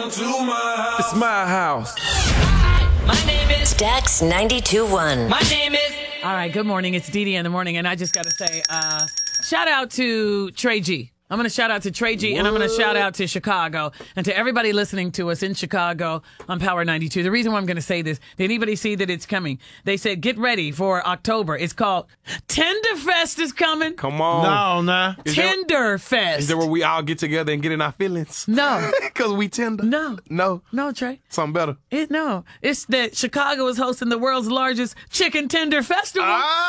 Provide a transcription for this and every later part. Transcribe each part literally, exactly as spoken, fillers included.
Welcome to my house. It's my house. My name is Stax ninety-two point one. My name is. All right, good morning. It's Dee Dee in the morning, and I just got to say, uh, shout out to Trey G. I'm going to shout out to Trey G, and I'm going to shout out to Chicago and to everybody listening to us in Chicago on Power ninety-two. The reason why I'm going to say this, did anybody see that it's coming? They said, get ready for October. It's called Tenderfest is coming. Come on. No, nah. Is there- Tenderfest. Is there where we all get together and get in our feelings? No. Because we tender? No. No. No, Trey. Something better. It, no. It's that Chicago is hosting the world's largest chicken tender festival.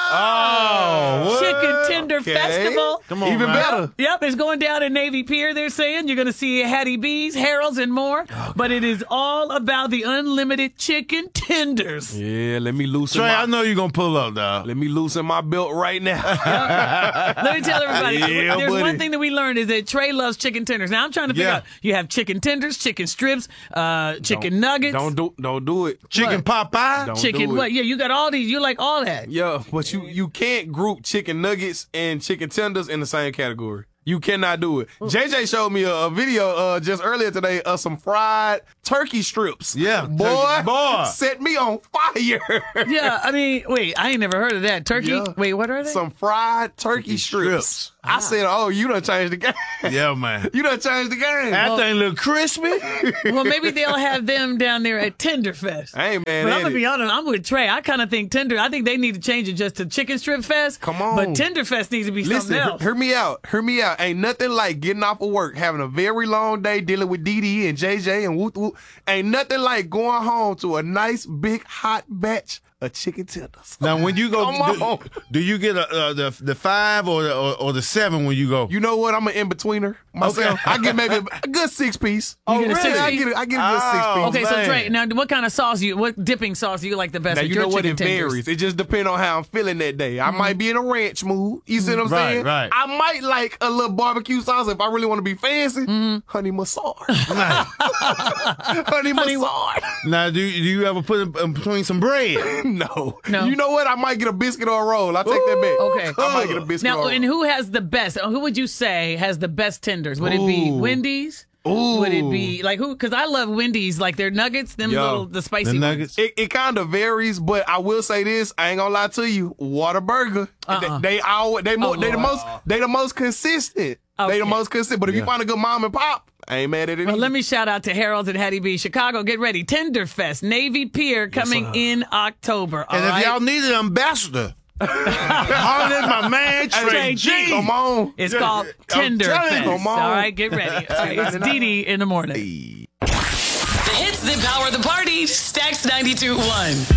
Oh, what? Chicken Tender Okay. Festival. Come on, Even man. better. Yep, it's going down in Navy Pier, they're saying. You're going to see Hattie B's, Harold's, and more. Oh, but it is all about the unlimited chicken tenders. Yeah, let me loosen Trey, my... I know you're going to pull up, dog. Let me loosen my belt right now. Let me tell everybody, Yeah, there's buddy. one thing that we learned is that Trey loves chicken tenders. Now, I'm trying to figure Yeah. out, you have chicken tenders, chicken strips, uh, chicken Don't- nuggets, Don't do don't do it. Chicken Popeye? Don't chicken do it. what? Yeah, you got all these. You like all that. Yeah, but you, you can't group chicken nuggets and chicken tenders in the same category. You cannot do it. J J showed me a, a video uh, just earlier today of some fried turkey strips. Yeah, boy, turkey- boy. set me on fire. Yeah, I mean, wait, I ain't never heard of that. Turkey? Yeah. Wait, what are they? Some fried turkey strips. strips. I said, oh, you done changed the game. Yeah, man. You done changed the game. That thing look crispy. Well, maybe they'll have them down there at Tenderfest. Hey, man. But I'm Eddie. gonna be honest, I'm with Trey. I kind of think Tender. I think they need to change it just to Chicken Strip Fest. Come on. but Tenderfest needs to be Listen, something else. hear me out. Hear me out. Ain't nothing like getting off of work, having a very long day dealing with Dee Dee and J J and whoop whoop. Ain't nothing like going home to a nice big hot batch of chicken tenders. Now, when you go, Come do, on. do you get a, uh, the the five or the, or, or the seven when you go? You know what? I'm an in-betweener myself. I get maybe a good six piece. You get a really? six I piece? get, a- I get a good Oh, six piece. Okay, so man. Trey, now what kind of sauce you? What dipping sauce do you like the best? Now, with you your know what? chicken It tenders? varies. It just depends on how I'm feeling that day. I might be in a ranch mood. You see what I'm Right, saying? right. I might like a little barbecue sauce if I really want to be fancy. Honey mustard. Honey mustard. Now, do, do you ever put it in between some bread? No. No. You know what? I might get a biscuit or a roll. I'll take that back. Okay. I might get a biscuit Now, or a and roll. who has the best? Who would you say has the best tenders? Would it be Ooh. Wendy's? Ooh. Would it be like who? Because I love Wendy's, like their nuggets, them Yo, little the spicy The ones. nuggets? It, it kind of varies, but I will say this: I ain't gonna lie to you. Whataburger, Uh-uh. they, they all they mo- Oh, they the Lord. most they the most consistent. They Okay. the most consistent. But if you find a good mom and pop, I ain't mad at it. Well, either. let me shout out to Harold's and Hattie B. Chicago. Get ready. Tenderfest, Navy Pier coming in October. And all if right? y'all need an ambassador, holler at my man Trey Trey G. G. Come on. It's called I'm telling you, Tenderfest. come All on. right, get ready. All right, it's Dee Dee in the morning. the hits that power the party. Stax ninety-two point one.